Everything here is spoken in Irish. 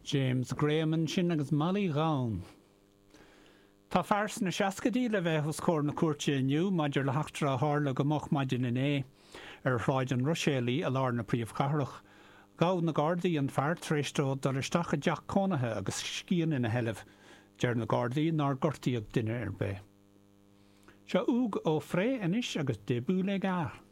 James Graham sin agus Molly Gaun. Tá fars na seacadí le bheith cór na cuairte inniu maidir le heachtra tharla go moch maidin in é ráid an Rosélaí a lár na príomhcharach. Gá na Gardaí an fear tréistó dar isteach a deach cónathe agus scían ina heileh dear na Gardaí nar gortaíoch duine ar bé. Se úg ó fré inis agus débú le gar.